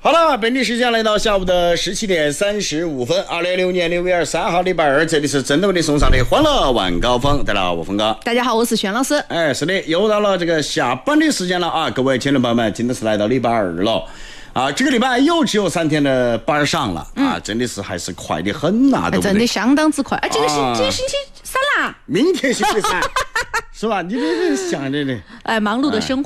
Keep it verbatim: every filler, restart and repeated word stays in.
好了，本地时间来到下午的十七点三十五分，二零二六年六月二十三号礼拜二，这里是真的为你送上的欢乐晚高峰。大家好，我峰哥。 大家好，我是轩老师。 哎，是的，又到了这个下班的时间了啊！各位亲人朋友们，今天是来到礼拜二了啊！这个礼拜又只有三天的班上了啊，嗯、真的是还是快得很呐、啊，对不对？ 真的相当之快。哎，这个星、啊、这个星期三啦， 明天星期三，是吧？你这想着的， 哎，忙碌的生活。